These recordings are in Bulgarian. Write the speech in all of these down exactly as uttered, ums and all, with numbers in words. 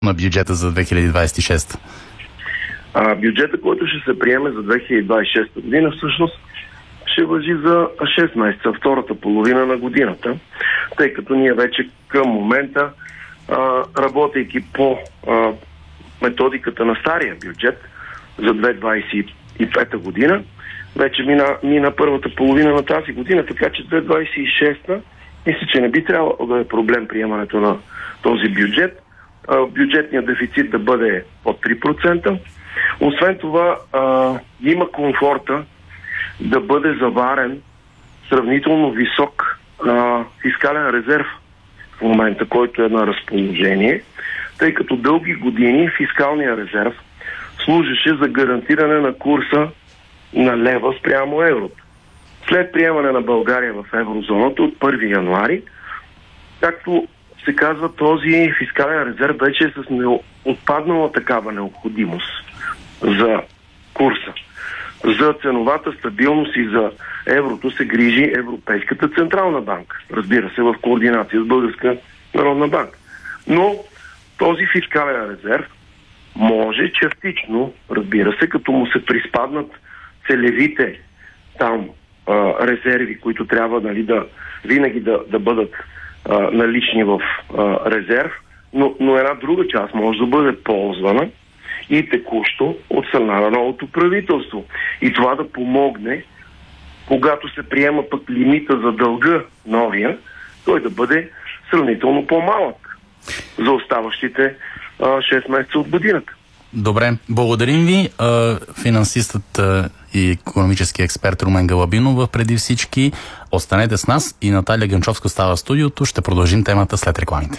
на бюджета за две хиляди двадесет и шеста? А, бюджета, който ще се приеме за две хиляди двадесет и шеста година, всъщност ще важи за шест месеца, втората половина на годината, тъй като ние вече към момента, а, работейки по а, методиката на стария бюджет за две хиляди двадесет и пета година, вече мина, мина първата половина на тази година, така че две хиляди двадесет и шеста мисля, че не би трябвало да е проблем приемането на този бюджет. А, бюджетният дефицит да бъде под три процента. Освен това, а, има комфорта да бъде заварен сравнително висок а, фискален резерв в момента, който е на разположение, тъй като дълги години фискалния резерв служеше за гарантиране на курса на лева спрямо еврото. След приемане на България в еврозоната от първи януари, както се казва, този фискален резерв вече е с не... отпаднала такава необходимост за курса. За ценовата стабилност и за еврото се грижи Европейската централна банка. Разбира се, в координация с Българска народна банка. Но този фискален резерв може частично, разбира се, като му се приспаднат целевите там а, резерви, които трябва, нали, да винаги да, да бъдат а, налични в а, резерв, но, но една друга част може да бъде ползвана и текущо от страна на новото правителство. И това да помогне, когато се приема пък лимита за дълга новия, той да бъде сравнително по-малък за оставащите а, шест месеца от годината. Добре, благодарим ви. Финансистът и икономически експерт Румен Галабинов преди всички. Останете с нас и Наталия Генчовска става в студиото. Ще продължим темата след рекламите.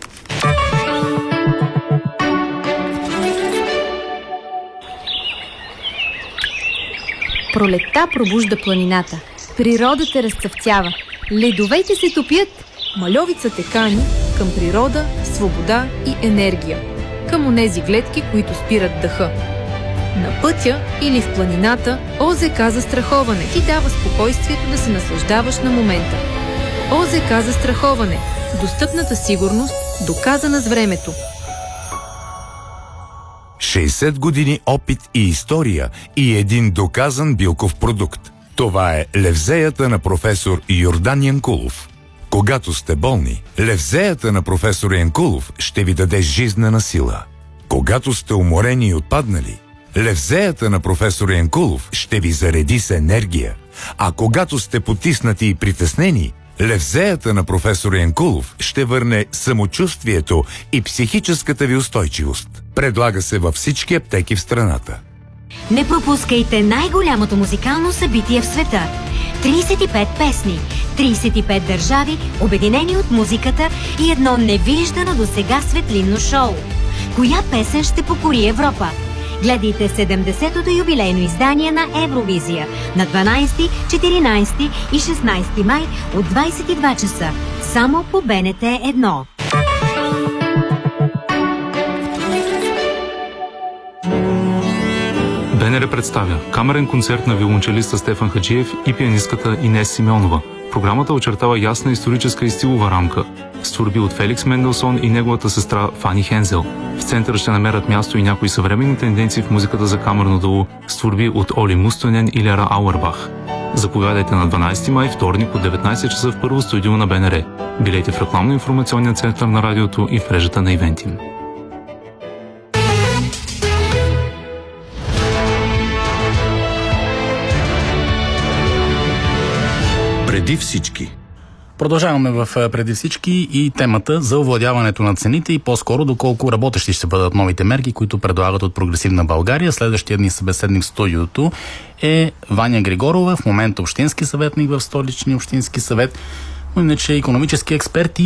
Пролетта пробужда планината. Природата разцъфтява. Ледовете се топят. Мальовица те кани към природа, свобода и енергия. Към онези гледки, които спират дъха. На пътя или в планината ОЗК застраховане ти дава спокойствието да се наслаждаваш на момента. ОЗК застраховане. Достъпната сигурност, доказана с времето. шейсет години опит и история и един доказан билков продукт. Това е левзеята на професор Йордан Янкулов. Когато сте болни, левзеята на професор Янкулов ще ви даде жизнена сила. Когато сте уморени и отпаднали, левзеята на професор Янкулов ще ви зареди с енергия. А когато сте потиснати и притеснени, левзеята на професор Янкулов ще върне самочувствието и психическата ви устойчивост. Предлага се във всички аптеки в страната. Не пропускайте най-голямото музикално събитие в света. тридесет и пет песни, тридесет и пет държави, обединени от музиката и едно невиждано досега светлинно шоу. Коя песен ще покори Европа? Гледайте седемдесетото юбилейно издание на Евровизия на дванадесети, четиринадесети и шестнадесети май от двадесет и два часа. Само по Б Н Т едно. БНР представя камерен концерт на виолончелиста Стефан Хаджиев и пианистката Инес Симеонова. Програмата очертава ясна историческа и стилова рамка с творби от Феликс Менделсон и неговата сестра Фани Хензел. В центъра ще намерят място и някои съвременни тенденции в музиката за камерно дело с творби от Оли Мустонен и Лера Ауербах. Заповядайте на дванадесети май, вторник от деветнадесет часа в първо студио на БНР. Билети в рекламно-информационния център на радиото и в мрежата на Ивентим. Преди всички. Продължаваме в преди всички и темата за овладяването на цените и по-скоро доколко работещи ще бъдат новите мерки, които предлагат от Прогресивна България. Следващия ни събеседник в студиото е Ваня Григорова, в момента общински съветник в Столичния общински съвет, но иначе икономически експерт и